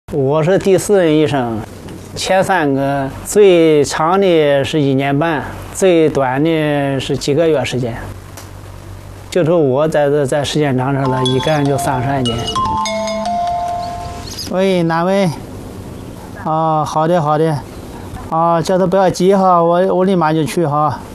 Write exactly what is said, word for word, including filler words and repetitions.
我是第四任医生，前三个最长的是一年半，最短的是几个月时间。就是我在这在时间长上了，一干就三十二年。喂，哪位？哦，好的好的，哦，叫他不要急哈，我我立马就去哈。